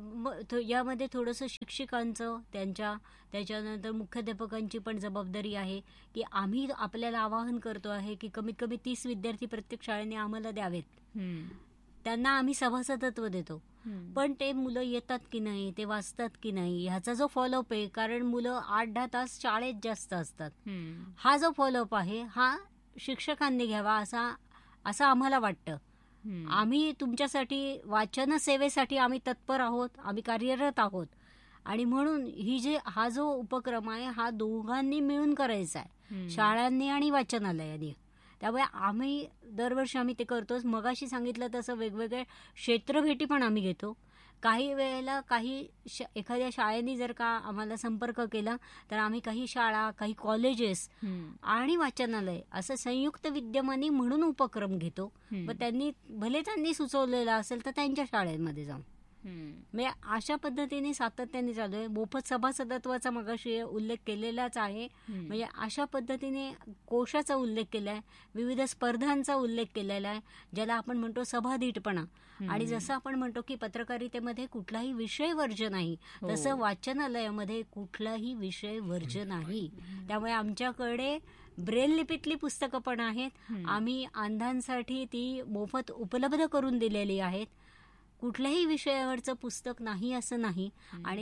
S4: यामध्ये थोडंसं शिक्षकांचं, त्याच्यानंतर मुख्याध्यापकांची पण जबाबदारी आहे की आम्ही आपल्याला आवाहन करतो आहे की कमीत कमी 30 विद्यार्थी प्रत्येक शाळेने आम्हाला द्यावेत. त्यांना आम्ही सभासदत्व देतो, पण ते मुलं येतात की नाही, ते वाचतात की नाही, ह्याचा जो फॉलोअप आहे, कारण मुलं 8-10 तास शाळेत जास्त असतात, हा जो फॉलोअप आहे हा शिक्षकांनी घ्यावा असं आम्हाला वाटतं. आम्ही तुमच्यासाठी वाचन सेवेसाठी आम्ही तत्पर आहोत, आम्ही कार्यरत आहोत आणि म्हणून हा जो उपक्रम आहे हा दोघांनी मिळून करायचा आहे, शाळांनी आणि वाचनालयांनी. त्यामुळे दरवर्षी आम्ही ते करतोच. मगाशी सांगितलं तसं वेगवेगळे क्षेत्रभेटी पण आम्ही घेतो. काही वेळेला एखाद्या शाळेने जर का आम्हाला संपर्क केला तर आम्ही काही शाळा, काही कॉलेजेस आणि वाचनालय असं संयुक्त विद्यमानी म्हणून उपक्रम घेतो. व त्यांनी सुचवलेला असेल तर त्यांच्या शाळेमध्ये जाऊन म्हणजे अशा पद्धतीने सातत्याने चालू आहे. मोफत सभासदत्वाचा मगाशी उल्लेख केलेलाच आहे. म्हणजे अशा पद्धतीने कोशाचा उल्लेख केला आहे, विविध स्पर्धांचा उल्लेख केलेला आहे, ज्याला आपण म्हणतो सभाधीटपणा. आणि जसं आपण म्हणतो की पत्रकारितेमध्ये कुठलाही विषय वर्ज्य नाही, तसं वाचनालयामध्ये कुठलाही विषय वर्ज्य नाही. त्यामुळे आमच्याकडे ब्रेल लिपीतली पुस्तकं पण आहेत, आम्ही अंधांसाठी ती मोफत उपलब्ध करून दिलेली आहेत. कुठल्याही विषयावरचं पुस्तक नाही असं नाही. आणि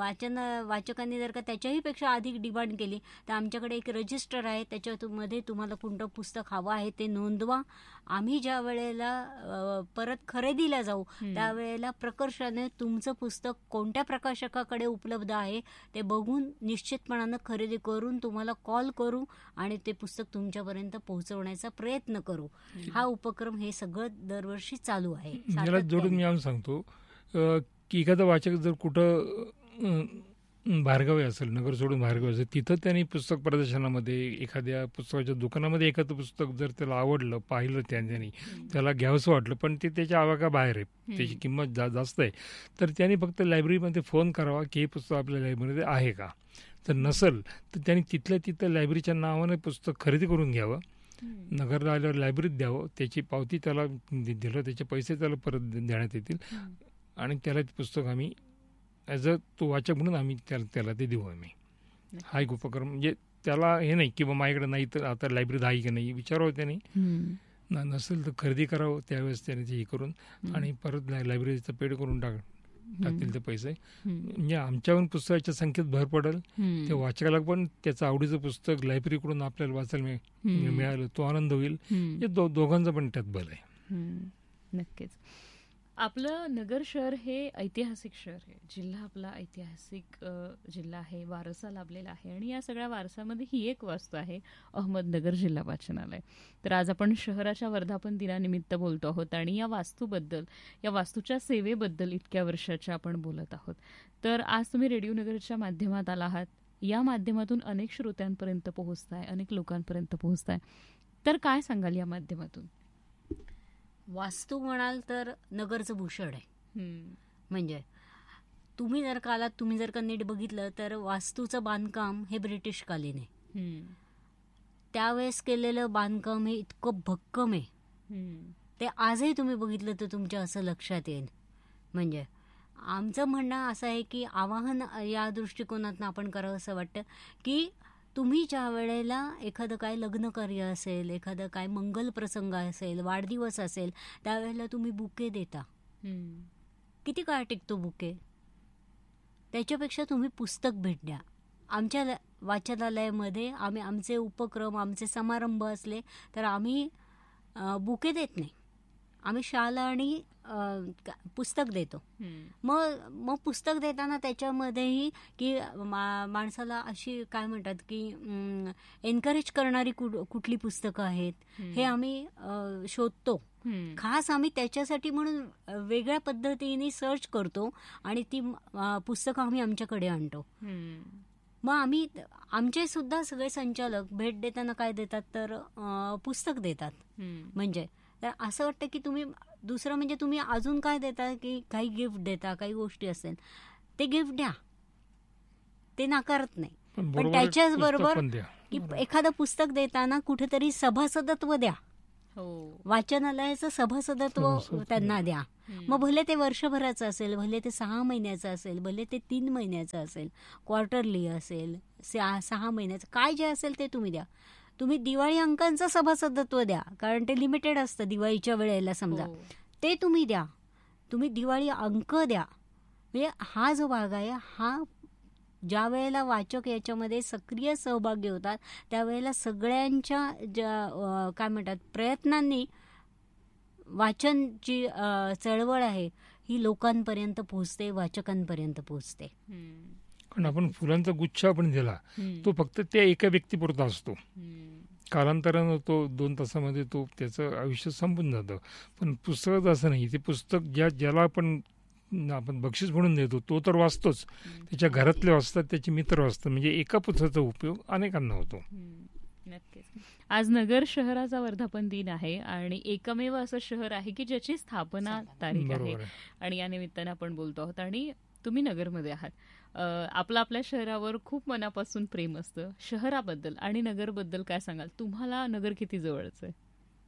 S4: वाचकांनी जर का त्याच्याही पेक्षा अधिक डिमांड केली तर आमच्याकडे एक रजिस्टर आहे, त्याच्यामध्ये तुम्हाला कोणतं पुस्तक हवं आहे ते नोंदवा. आम्ही ज्या वेळेला परत खरेदीला जाऊ त्यावेळेला प्रकर्षाने तुमचं पुस्तक कोणत्या प्रकाशकाकडे उपलब्ध आहे ते बघून निश्चितपणानं खरेदी करून तुम्हाला कॉल करू आणि ते पुस्तक तुमच्यापर्यंत पोहोचवण्याचा प्रयत्न करू. हा उपक्रम हे सगळं दरवर्षी चालू आहे.
S5: जोडून मी सांगतो की एखादा वाचक जर कुठं बाहेरगावी असेल, नगर सोडून बाहेरगावी असेल, तिथं त्यांनी पुस्तक प्रदर्शनामध्ये एखाद्या पुस्तकाच्या दुकानामध्ये एखादं पुस्तक जर त्याला आवडलं, पाहिलं त्यांनी, त्याला घ्यावंसं वाटलं, पण ते त्याच्या आवाकाबाहेर आहे, त्याची किंमत जास्त आहे, तर त्यांनी फक्त लायब्ररीमध्ये फोन करावा की हे पुस्तक आपल्या लायब्ररीमध्ये आहे का. जर नसेल तर त्यांनी तिथल्या तिथं लायब्ररीच्या नावाने पुस्तक खरेदी करून घ्यावं, नगरला आल्यावर लायब्ररीत द्यावं, त्याची पावती त्याला दिलं, त्याचे पैसे त्याला परत देण्यात येतील आणि त्याला ते पुस्तक आम्ही ॲज अ तो वाचक म्हणून आम्ही त्याला ते देऊ. आम्ही हा एक उपक्रम, म्हणजे त्याला हे नाही की माझ्याकडे नाही तर आता लायब्ररीत आहे की नाही विचारावं त्याने, नसेल तर खरेदी करावं त्यावेळेस त्याने ते हे करून आणि परत लायब्ररीचं पेड करून टाकतील ते पैसे. म्हणजे आमच्याकडून पुस्तकाच्या संख्येत भर पडेल, ते वाचकाला पण त्याचं आवडीचं पुस्तक लायब्ररीकडून आपल्याला वाचायला मिळालं, तो आनंद होईल. दोघांचं पण त्यात बल आहे.
S3: नक्कीच. आपलं नगर शहर हे ऐतिहासिक शहर आहे, जिल्हा आपला ऐतिहासिक जिल्हा आहे, वारसा लाभलेला आहे आणि या सगळ्या वारसामध्ये ही एक वास्तू आहे, अहमदनगर जिल्हा वाचनालय. तर आज आपण शहराच्या वर्धापन दिनानिमित्त बोलतो आहोत आणि या वास्तूबद्दल, या वास्तूच्या सेवेबद्दल इतक्या वर्षाच्या आपण बोलत आहोत. तर आज तुम्ही रेडिओ नगरच्या माध्यमात आला आहात, या माध्यमातून अनेक श्रोत्यांपर्यंत पोहोचताय, अनेक लोकांपर्यंत पोहोचताय, तर काय सांगाल या माध्यमातून?
S4: वास्तू म्हणाल तर नगरचं भूषण आहे. म्हणजे तुम्ही जर का आलात, तुम्ही जर का नीट बघितलं तर वास्तूचं बांधकाम हे ब्रिटिशकालीन आहे. त्यावेळेस केलेलं बांधकाम हे इतकं भक्कम आहे, ते आजही तुम्ही बघितलं तर तुमच्या असं लक्षात येईल. म्हणजे आमचं म्हणणं असं आहे की आवाहन या दृष्टिकोनातून आपण करावं असं वाटतं की तुम्ही ज्या वेळेला एखादं काय लग्न कार्य असेल, एखादं काय मंगल प्रसंग असेल, वाढदिवस असेल, त्यावेळेला तुम्ही बुके देता. किती काळ टिकतो बुके? त्याच्यापेक्षा तुम्ही पुस्तक भेट द्या. आमच्या वाचनालयामध्ये आम्ही आमचे उपक्रम, आमचे समारंभ असले तर आम्ही बुके देत नाही, आम्ही शाल आणि पुस्तक देतो. मग पुस्तक देताना त्याच्यामध्येही की माणसाला अशी काय म्हणतात की एनकरेज करणारी कुठली पुस्तकं आहेत हे आम्ही शोधतो. खास आम्ही त्याच्यासाठी म्हणून वेगळ्या पद्धतीने सर्च करतो आणि ती पुस्तकं आम्ही आमच्याकडे आणतो. मग आम्ही आमचे सुद्धा सगळे संचालक भेट देताना काय देतात तर पुस्तक देतात. म्हणजे तर असं वाटतं की तुम्ही दुसरं म्हणजे तुम्ही अजून काय देता की काही गिफ्ट देता, काही गोष्टी असेल ते गिफ्ट द्या, ते नाकारत नाही. पण त्याच्याच बरोबर की एखादं पुस्तक देताना कुठेतरी सभासदत्व द्या, वाचनालयाचं सभासदत्व त्यांना द्या. मग भले ते वर्षभराचं असेल, भले ते 6 महिन्याचं असेल, भले ते 3 महिन्याचं असेल, क्वार्टरली असेल, 6 महिन्याचं, काय जे असेल ते तुम्ही द्या. तुम्ही दिवाळी अंकांचं सभासदत्व द्या, कारण ते लिमिटेड असतं दिवाळीच्या वेळेला समजा, ते तुम्ही द्या. तुम्ही दिवाळी अंक द्या. म्हणजे हा जो भाग आहे हा ज्या वेळेला वाचक याच्यामध्ये सक्रिय सहभागी होतात त्यावेळेला सगळ्यांच्या ज्या काय म्हणतात प्रयत्नांनी वाचनची चळवळ आहे ही लोकांपर्यंत पोहोचते, वाचकांपर्यंत पोहोचते.
S5: कारण आपण फुलांचा गुच्छ आपण दिला तो फक्त त्या एका व्यक्तीपुरता असतो, कालांतरानं तो 2 तासामध्ये तो त्याचं आयुष्य संपून जातं. पण पुस्तकाचं असं नाही, ते पुस्तक ज्याला आपण बक्षीस म्हणून देतो तो तर वाचतोच, त्याच्या घरातले वाचतात, त्याचे मित्र वाचतात, म्हणजे एका पुस्तकाचा उपयोग अनेकांना होतो.
S3: नक्कीच. आज नगर शहराचा वर्धापन दिन आहे आणि एकमेव असं शहर आहे की ज्याची स्थापना तारीख आहे आणि या निमित्ताने आपण बोलतो आहोत आणि तुम्ही नगरमध्ये आहात. आपलं आपल्या शहरावर खूप मनापासून प्रेम असतं. शहराबद्दल आणि नगरबद्दल काय सांगाल? तुम्हाला नगर किती जवळचं आहे?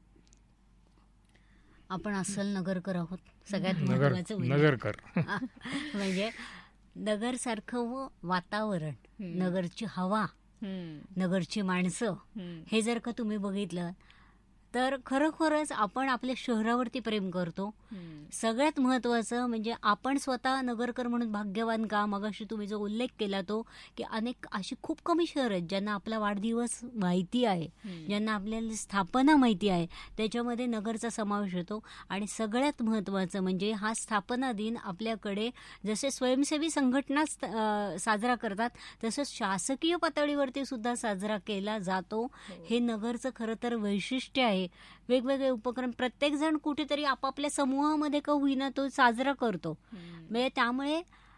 S4: आपण अस्सल नगरकर आहोत. सगळ्यात महत्वाचं
S5: नगरकर
S4: म्हणजे नगर सारखं वातावरण, नगरची हवा, नगरची माणसं हे जर का तुम्ही बघितलं तर खरोखरच आपण आपल्या शहरावरती प्रेम करतो. सगळ्यात महत्वाचं म्हणजे आपण स्वतः नगरकर म्हणून भाग्यवान का? मगाशी तुम्ही जो उल्लेख केला तो की अनेक अशी खूप कमी शहर आहेत ज्यांना आपला वाढदिवस माहिती आहे, ज्यांना आपल्याला स्थापना माहिती आहे, त्याच्यामध्ये नगरचा समावेश होतो. आणि सगळ्यात महत्वाचं म्हणजे हा स्थापना दिन आपल्याकडे जसे स्वयंसेवी संघटना साजरा करतात तसंच शासकीय पातळीवरती सुद्धा साजरा केला जातो. हे नगरचं खरं तर वैशिष्ट्य आहे. वेगवेगळे उपक्रम प्रत्येक जण कुठेतरी आपापल्या समूहामध्ये का होईना तो साजरा करतो. म्हणजे त्यामुळे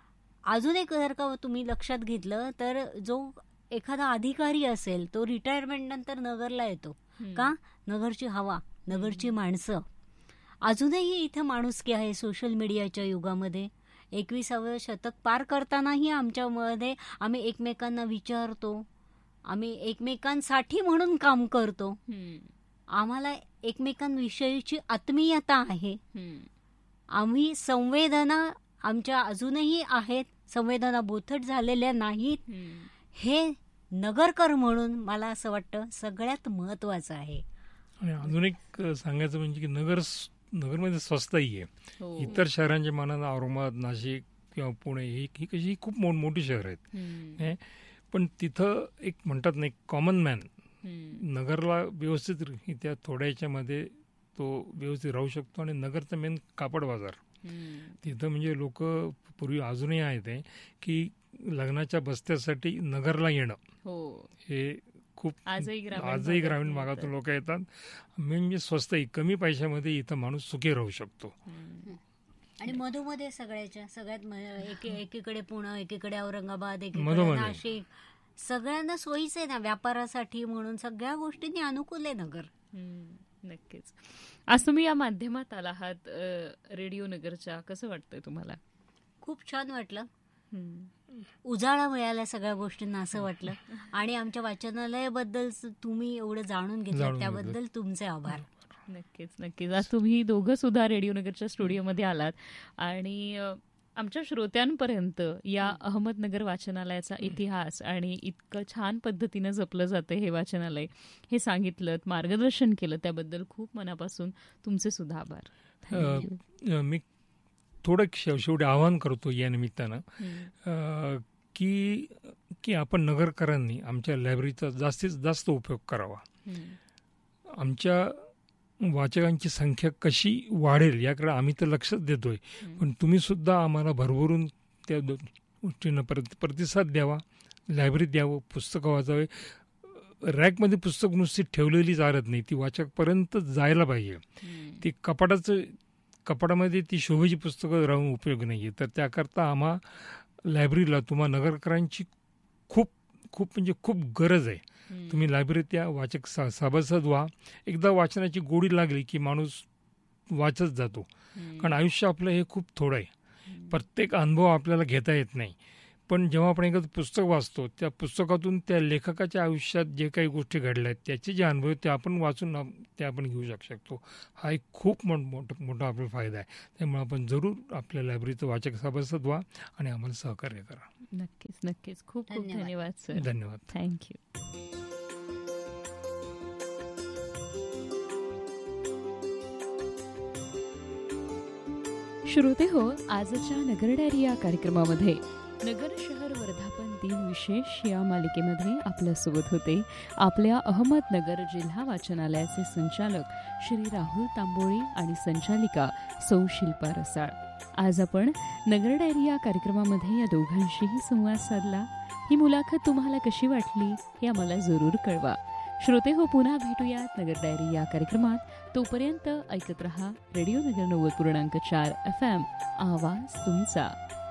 S4: अजून एक जर का तुम्ही लक्षात घेतलं तर जो एखादा अधिकारी असेल तो रिटायरमेंट नंतर नगरला येतो का? नगरची हवा, नगरची माणसं. अजूनही इथे माणुसकी आहे सोशल मीडियाच्या युगामध्ये. 21वे शतक पार करतानाही आमच्यामध्ये आम्ही एकमेकांना विचारतो, आम्ही एकमेकांसाठी म्हणून काम करतो, आम्हाला एकमेकांविषयीची आत्मीयता आहे, आम्ही संवेदना आमच्या अजूनही आहेत, संवेदना बोथट झालेल्या नाहीत. हे नगरकर म्हणून मला असं वाटतं सगळ्यात महत्वाचं आहे.
S5: आणि अजून एक सांगायचं म्हणजे की नगरमध्ये स्वस्तही आहे. इतर शहरांच्या मानानं औरंगाबाद, नाशिक किंवा पुणे ही कशी खूप मोठी शहर आहेत, पण तिथं एक म्हणतात ना, एक कॉमन मॅन नगरला व्यवस्थित थोड्या याच्यामध्ये तो व्यवस्थित राहू शकतो. आणि नगरचा मेन कापड बाजार, तिथं म्हणजे लोक पूर्वी अजूनही आहेत की लग्नाच्या बस्त्यासाठी नगरला येणं हे खूप आजही ग्रामीण भागातून लोक येतात. म्हणजे स्वस्तही कमी पैशामध्ये इथं माणूस सुखी राहू शकतो.
S4: आणि मधोमध्ये सगळ्यात एकीकडे पुणे, एकीकडे औरंगाबाद, एकीकडे नाशिक, सगळ्यांना सोयीच आहे ना व्यापारासाठी, म्हणून सगळ्या गोष्टींनी अनुकूल आहे नगर.
S3: नक्कीच. आज तुम्ही या माध्यमात आला आहात रेडिओ नगरच्या, कसं वाटतंय तुम्हाला?
S4: खूप छान वाटलं. उजाळा मिळाला सगळ्या गोष्टींना असं वाटलं. आणि आमच्या वाचनालयाबद्दल तुम्ही एवढं जाणून घेतलं त्याबद्दल तुमचे आभार.
S3: नक्कीच. आज तुम्ही दोघं सुद्धा रेडिओ नगरच्या स्टुडिओमध्ये आलात आणि आमच्या श्रोत्यांपर्यंत या अहमदनगर वाचनालयाचा इतिहास आणि इतकं छान पद्धतीनं जपलं जातं हे वाचनालय हे सांगितलं, मार्गदर्शन केलं, त्याबद्दल खूप मनापासून तुमचे सुद्धा आभार.
S5: मी थोडं शेवटी आवाहन करतो या निमित्तानं की आपण नगरकरांनी आमच्या लायब्ररीचा जास्तीत जास्त उपयोग करावा. आमच्या वाचकांची संख्या कशी वाढेल याकडे आम्ही तर लक्षच देतोय, पण तुम्ही सुद्धा आम्हाला भरभरून त्या गोष्टींना प्रतिसाद द्यावा, लायब्ररीत द्यावं, पुस्तकं वाचावे. रॅकमध्ये पुस्तक नुसती ठेवलेली चालत नाही, ती वाचकपर्यंत जायला पाहिजे. ती कपाटामध्ये ती शोभेची पुस्तकं राहून उपयोग नाही आहे. तर त्याकरता आम्हा लायब्ररीला तुम्हा नगरकरांची खूप खूप गरज आहे. तुम्ही लायब्ररीत या, वाचक सभासद व्हा. एकदा वाचनाची गोडी लागली की माणूस वाचत जातो. कारण आयुष्य आपलं हे खूप थोडं आहे, प्रत्येक अनुभव आपल्याला घेता येत नाही. पण जेव्हा आपण एखादं पुस्तक वाचतो, त्या पुस्तकातून त्या लेखकाच्या आयुष्यात जे काही गोष्टी घडल्या आहेत त्याचे जे अनुभव ते आपण वाचून ते आपण घेऊ शकतो. हा एक खूप मोठा आपला फायदा आहे. त्यामुळे आपण जरूर आपल्या लायब्ररीचं वाचक सभासद व्हा आणि आम्हाला सहकार्य करा.
S3: नक्कीच. खूप धन्यवाद सर.
S5: धन्यवाद.
S3: थँक्यू. श्रोते हो, आजच्या नगर डायरी या कार्यक्रमामध्ये नगर शहर वर्धापन दिन विशेष या मालिकेमध्ये आपल्यासोबत होते आपल्या अहमदनगर जिल्हा वाचनालयाचे संचालक श्री राहुल तांबोळी आणि संचालिका सौ शिल्पा रसाळ. आज आपण नगर डायरी या कार्यक्रमामध्ये या दोघांशीही संवाद साधला. ही मुलाखत तुम्हाला कशी वाटली हे आम्हाला जरूर कळवा. श्रोते हो, पुन्हा भेटूयात नगर डायरी या कार्यक्रमात. तोपर्यंत ऐकत रहा रेडिओ नगर 90.4 FM, आवाज तुमचा.